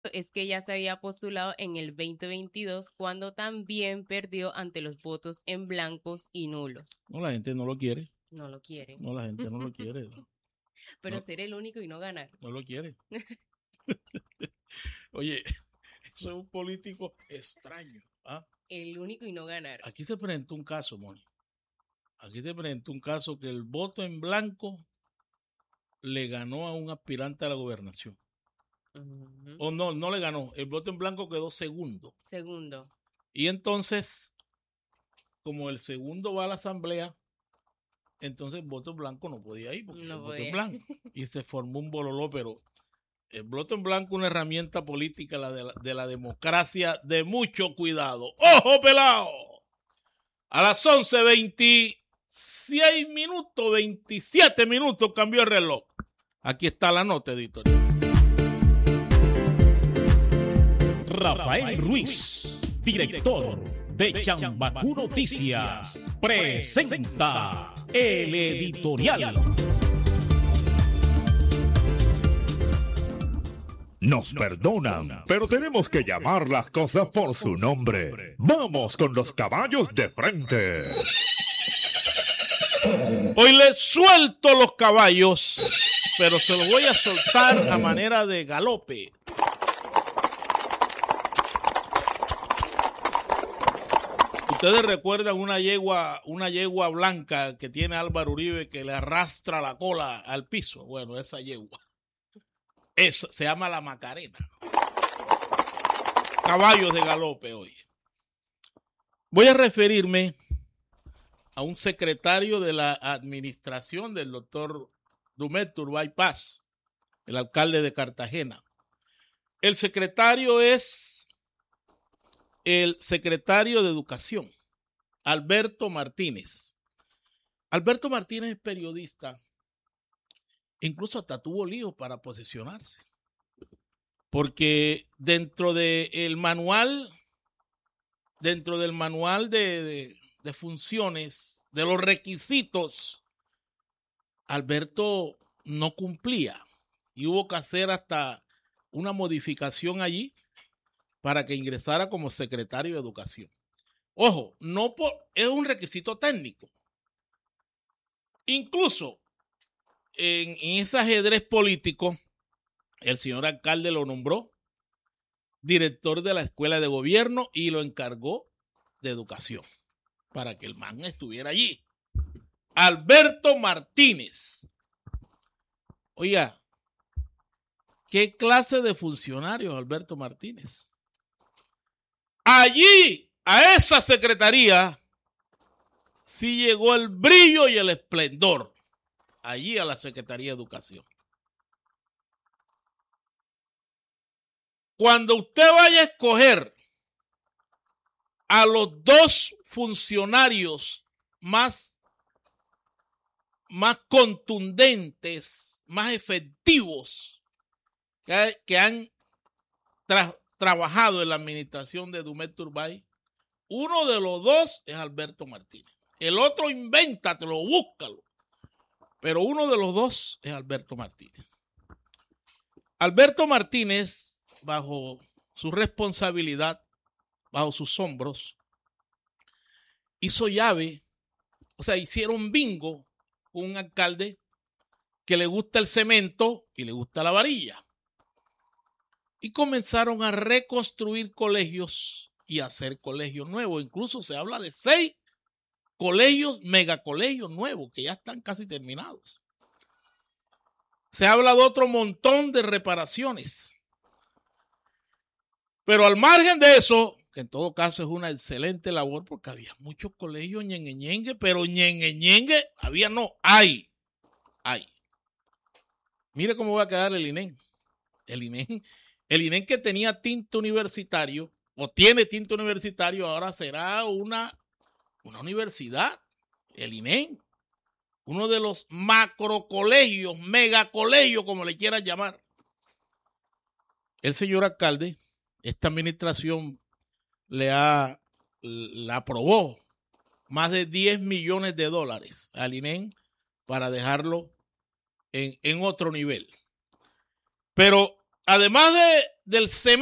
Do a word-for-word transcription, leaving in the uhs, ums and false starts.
es que ya se había postulado en el veinte veintidós cuando también perdió ante los votos en blancos y nulos. No, la gente no lo quiere. No lo quiere. No, la gente no lo quiere. No. Pero No, ser el único y no ganar. no lo quiere. Oye, eso es un político extraño. ¿Ah? El único y no ganar. Aquí se presentó un caso, Moni. Aquí se presentó un caso que el voto en blanco le ganó a un aspirante a la gobernación. Uh-huh. O no, no le ganó. El voto en blanco quedó segundo. Segundo. Y entonces, como el segundo va a la asamblea, entonces el voto en blanco no podía ir porque no el voto en blanco. Y se formó un bololó, pero el voto en blanco es una herramienta política la de, la, de la democracia de mucho cuidado. ¡Ojo, pelado! A las once veintiséis minutos, veintisiete minutos cambió el reloj. Aquí está la nota editorial. Rafael Ruiz, director de Chambacú Noticias, presenta el editorial. Nos perdonan, pero tenemos que llamar las cosas por su nombre. Vamos con los caballos de frente. Hoy les suelto los caballos, pero se los voy a soltar a manera de galope. Ustedes recuerdan una yegua, una yegua blanca que tiene Álvaro Uribe que le arrastra la cola al piso. Bueno, esa yegua. Eso se llama la Macarena. Caballos de galope hoy. Voy a referirme a un secretario de la administración del doctor Dumet Turbay Paz, el alcalde de Cartagena. El secretario es el secretario de Educación, Alberto Martínez. Alberto Martínez es periodista. Incluso hasta tuvo lío para posesionarse. Porque dentro del manual, dentro del manual de, de, de funciones, de los requisitos, Alberto no cumplía. Y hubo que hacer hasta una modificación allí para que ingresara como secretario de Educación. Ojo, no por, es un requisito técnico. Incluso En, en ese ajedrez político, el señor alcalde lo nombró director de la escuela de gobierno y lo encargó de educación para que el man estuviera allí. Alberto Martínez. Oiga, ¿qué clase de funcionario Alberto Martínez? Allí, a esa secretaría, sí llegó el brillo y el esplendor. Allí a la Secretaría de Educación. Cuando usted vaya a escoger a los dos funcionarios más, más contundentes, más efectivos que, que han tra, trabajado en la administración de Dumet Turbay, uno de los dos es Alberto Martínez. El otro invéntatelo, búscalo. Pero uno de los dos es Alberto Martínez. Alberto Martínez, bajo su responsabilidad, bajo sus hombros, hizo llave, o sea, hicieron bingo con un alcalde que le gusta el cemento y le gusta la varilla. Y comenzaron a reconstruir colegios y a hacer colegios nuevos. Incluso se habla de seis colegios, megacolegios nuevos que ya están casi terminados. Se habla de otro montón de reparaciones. Pero al margen de eso, que en todo caso es una excelente labor porque había muchos colegios ñengue-ñengue, pero ñengue-ñengue había no, hay, hay. Mire cómo va a quedar el I N E M. El I N E M, el I N E M que tenía tinte universitario, o tiene tinte universitario, ahora será una Una universidad, el I N E M, uno de los macrocolegios, megacolegios, como le quieras llamar. El señor alcalde, esta administración le ha, le aprobó más de diez millones de dólares al I N E M para dejarlo en, en otro nivel. Pero además de, del semestre